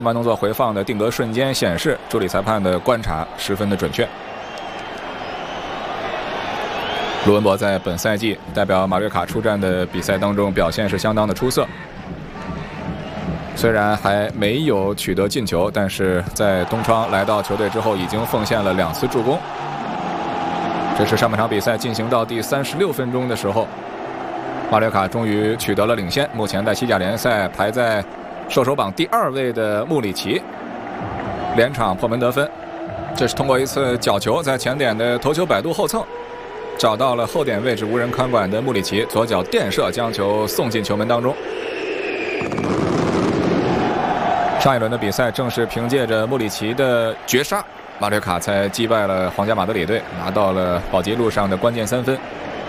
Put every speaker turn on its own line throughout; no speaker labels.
慢动作回放的定格瞬间显示，助理裁判的观察十分的准确。卢文博在本赛季代表马略卡出战的比赛当中表现是相当的出色，虽然还没有取得进球，但是在东窗来到球队之后，已经奉献了2次助攻。这是上半场比赛进行到第36分钟的时候，马略卡终于取得了领先。目前在西甲联赛排在射手榜第2位的穆里奇连场破门得分，这是通过一次角球在前点的头球摆渡后蹭，找到了后点位置无人看管的穆里奇，左脚垫射将球送进球门当中。上一轮的比赛正是凭借着穆里奇的绝杀，马略卡才击败了皇家马德里队，拿到了保级路上的关键3分。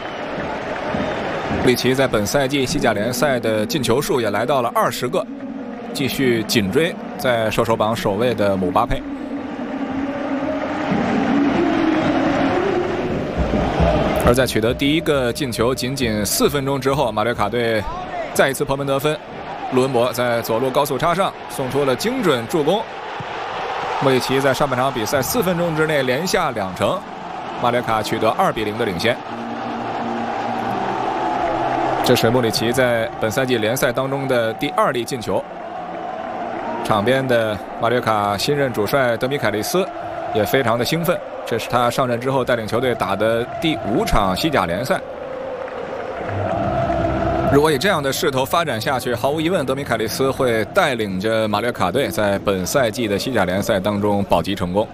穆里奇在本赛季西甲联赛的进球数也来到了20个，继续紧追在射手榜首位的姆巴佩。而在取得第1个进球仅仅4分钟之后，马略卡队再一次破门得分。卢文博在左路高速插上送出了精准助攻，穆里奇在上半场比赛4分钟之内连下2城，马略卡取得2比0的领先。这是穆里奇在本赛季联赛当中的第2粒进球。场边的马略卡新任主帅德米凯利斯也非常的兴奋，这是他上任之后带领球队打的第5场西甲联赛。如果以这样的势头发展下去，毫无疑问德米凯利斯会带领着马略卡队在本赛季的西甲联赛当中保级成功。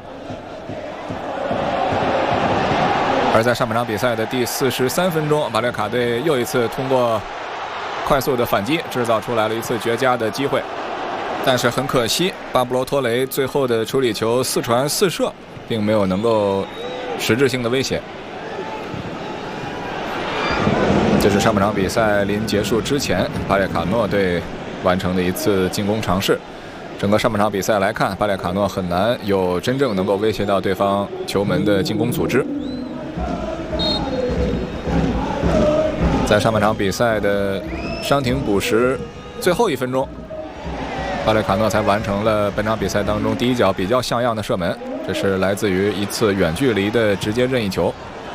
而在上半场比赛的第43分钟，马略卡队又一次通过快速的反击制造出来了一次绝佳的机会，但是很可惜，巴布罗托雷最后的处理球4传4射并没有能够实质性的威胁。这是上半场比赛临结束之前巴列卡诺队完成的一次进攻尝试。整个上半场比赛来看，巴列卡诺很难有真正能够威胁到对方球门的进攻组织。在上半场比赛的伤停补时最后1分钟，巴列卡诺才完成了本场比赛当中第一脚比较像样的射门，这是来自于一次远距离的直接任意球。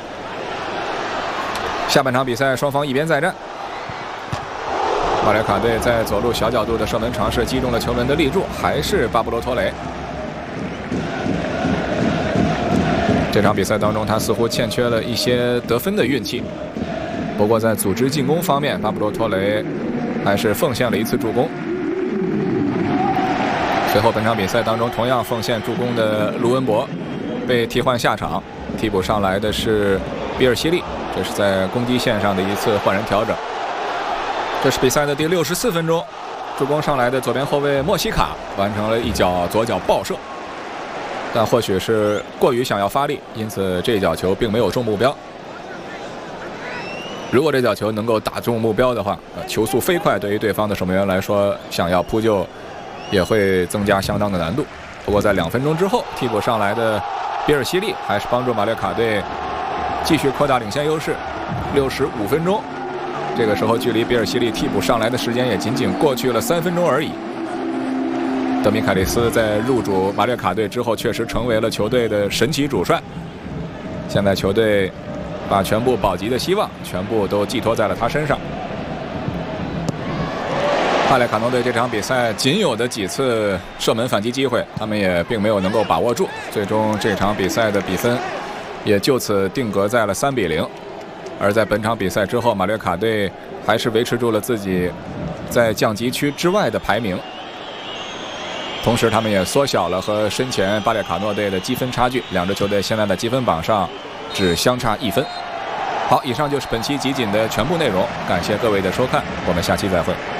下半场比赛双方一边再战，马略卡队在左路小角度的射门尝试击中了球门的立柱，还是巴布罗托雷。这场比赛当中他似乎欠缺了一些得分的运气，不过在组织进攻方面，巴布罗托雷还是奉献了1次助攻。随后本场比赛当中同样奉献助攻的卢文博被替换下场，替补上来的是比尔西利，这是在攻击线上的一次换人调整。这是比赛的第64分钟，助攻上来的左边后卫莫西卡完成了一脚左脚爆射，但或许是过于想要发力，因此这脚球并没有中目标。如果这脚球能够打中目标的话，球速飞快，对于对方的守门员来说，想要扑救也会增加相当的难度。不过在2分钟之后，替补上来的比尔西利还是帮助马略卡队继续扩大领先优势。65分钟，这个时候距离比尔西利替补上来的时间也仅仅过去了3分钟而已。德米凯利斯在入主马略卡队之后，确实成为了球队的神奇主帅。现在球队把全部保级的希望全部都寄托在了他身上。巴列卡诺队这场比赛仅有的几次射门反击机会，他们也并没有能够把握住，最终这场比赛的比分也就此定格在了3比0。而在本场比赛之后，马略卡队还是维持住了自己在降级区之外的排名，同时他们也缩小了和身前巴列卡诺队的积分差距，两支球队现在的积分榜上只相差1分。好，以上就是本期集锦的全部内容，感谢各位的收看，我们下期再会。